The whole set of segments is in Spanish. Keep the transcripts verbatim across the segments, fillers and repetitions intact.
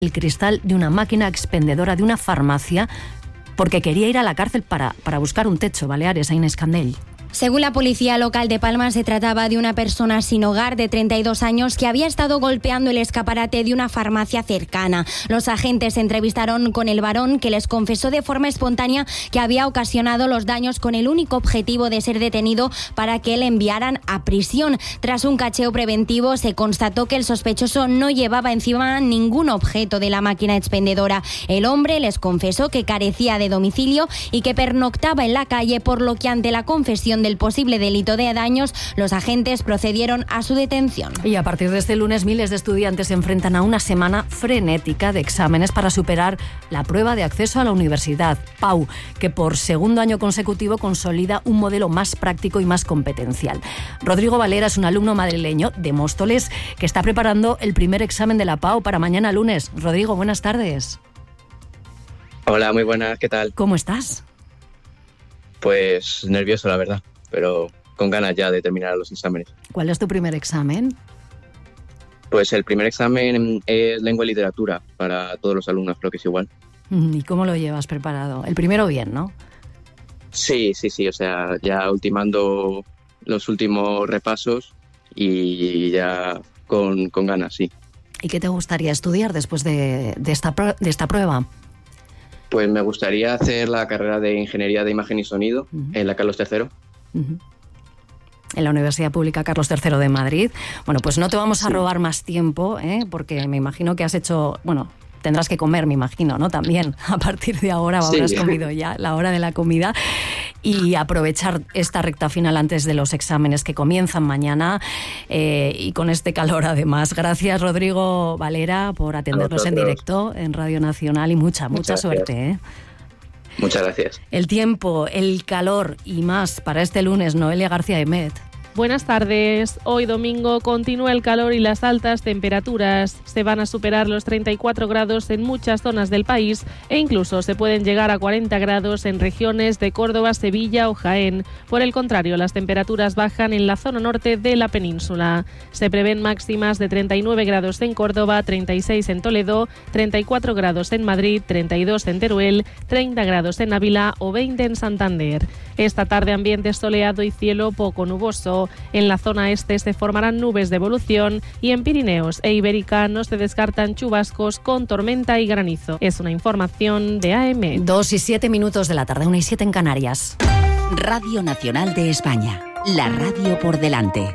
el cristal de una máquina expendedora de una farmacia porque quería ir a la cárcel para, para buscar un techo. Baleares, Inés Candel. Según la policía local de Palma, se trataba de una persona sin hogar de treinta y dos años que había estado golpeando el escaparate de una farmacia cercana. Los agentes se entrevistaron con el varón, que les confesó de forma espontánea que había ocasionado los daños con el único objetivo de ser detenido para que le enviaran a prisión. Tras un cacheo preventivo, se constató que el sospechoso no llevaba encima ningún objeto de la máquina expendedora. El hombre les confesó que carecía de domicilio y que pernoctaba en la calle, por lo que ante la confesión del posible delito de daños, los agentes procedieron a su detención. Y a partir de este lunes, miles de estudiantes se enfrentan a una semana frenética de exámenes para superar la prueba de acceso a la universidad, P A U, que por segundo año consecutivo consolida un modelo más práctico y más competencial. Rodrigo Valera es un alumno madrileño de Móstoles que está preparando el primer examen de la P A U para mañana lunes. Rodrigo, buenas tardes. Hola, muy buenas, ¿qué tal? ¿Cómo estás? Pues nervioso, la verdad, pero con ganas ya de terminar los exámenes. ¿Cuál es tu primer examen? Pues el primer examen es lengua y literatura para todos los alumnos, creo que es igual. ¿Y cómo lo llevas preparado? El primero bien, ¿no? Sí, sí, sí, o sea, ya ultimando los últimos repasos y ya con, con ganas, sí. ¿Y qué te gustaría estudiar después de, de, esta, de esta prueba? Pues me gustaría hacer la carrera de Ingeniería de Imagen y Sonido uh-huh. en la Carlos tercero. Uh-huh. En la Universidad Pública Carlos tercero de Madrid. Bueno, pues no te vamos a sí. robar más tiempo, ¿eh? Porque me imagino que has hecho... Bueno, tendrás que comer, me imagino, ¿no? También, a partir de ahora sí. habrás comido ya, la hora de la comida. Y aprovechar esta recta final antes de los exámenes que comienzan mañana eh, y con este calor además. Gracias, Rodrigo Valera, por atendernos en directo en Radio Nacional y mucha, mucha Muchas suerte. ¿eh? Muchas gracias. El tiempo, el calor y más para este lunes. Noelia García Emet. Buenas tardes. Hoy domingo continúa el calor y las altas temperaturas. Se van a superar los treinta y cuatro grados en muchas zonas del país e incluso se pueden llegar a cuarenta grados en regiones de Córdoba, Sevilla o Jaén. Por el contrario, las temperaturas bajan en la zona norte de la península. Se prevén máximas de treinta y nueve grados en Córdoba, treinta y seis en Toledo, treinta y cuatro grados en Madrid, treinta y dos en Teruel, treinta grados en Ávila o veinte en Santander. Esta tarde ambiente soleado y cielo poco nuboso. En la zona este se formarán nubes de evolución y en Pirineos e Ibérica no se descartan chubascos con tormenta y granizo. Es una información de A M. Dos y siete minutos de la tarde, una y siete en Canarias. Radio Nacional de España, la radio por delante.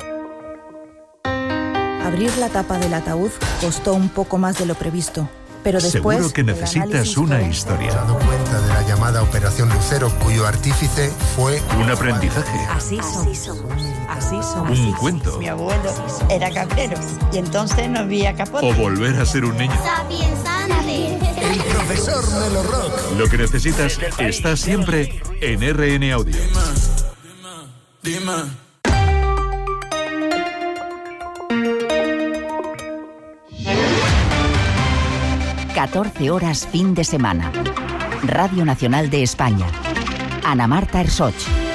Abrir la tapa del ataúd costó un poco más de lo previsto. Pero después, seguro que necesitas una fue... historia. Se ha dado cuenta de la llamada Operación Lucero, cuyo artífice fue... Un aprendizaje. Así somos. Así somos. Un cuento. Mi abuelo era cabrero y entonces no había capote. O volver a ser un niño. El profesor Melo Rock. Lo que necesitas está siempre en R N Audio. Dime, dime. catorce horas fin de semana. Radio Nacional de España. Ana Marta Ersoch.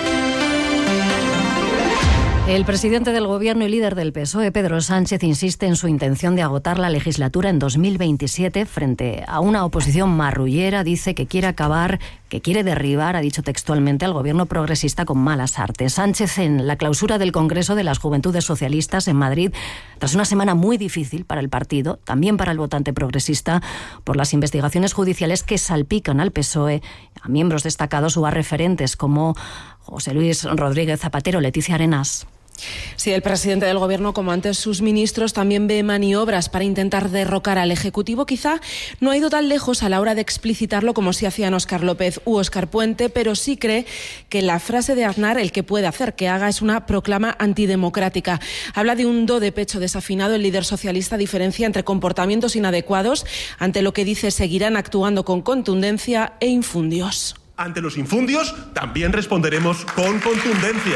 El presidente del Gobierno y líder del P S O E, Pedro Sánchez, insiste en su intención de agotar la legislatura en dos mil veintisiete frente a una oposición marrullera. Dice que quiere acabar, que quiere derribar, ha dicho textualmente, al Gobierno progresista con malas artes. Sánchez en la clausura del Congreso de las Juventudes Socialistas en Madrid, tras una semana muy difícil para el partido, también para el votante progresista, por las investigaciones judiciales que salpican al P S O E, a miembros destacados o a referentes como José Luis Rodríguez Zapatero, Leticia Arenas. Sí, el presidente del Gobierno, como antes sus ministros, también ve maniobras para intentar derrocar al Ejecutivo. Quizá no ha ido tan lejos a la hora de explicitarlo como si hacían Óscar López u Óscar Puente, pero sí cree que la frase de Aznar, el que puede hacer que haga, es una proclama antidemocrática. Habla de un do de pecho desafinado. El líder socialista diferencia entre comportamientos inadecuados, ante lo que dice seguirán actuando con contundencia, e infundios. Ante los infundios también responderemos con contundencia.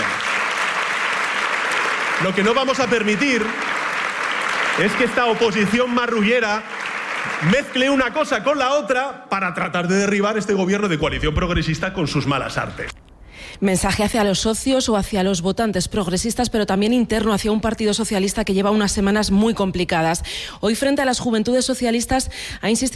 Lo que no vamos a permitir es que esta oposición marrullera mezcle una cosa con la otra para tratar de derribar este gobierno de coalición progresista con sus malas artes. Mensaje hacia los socios o hacia los votantes progresistas, pero también interno hacia un Partido Socialista que lleva unas semanas muy complicadas. Hoy, frente a las Juventudes Socialistas, ha insistido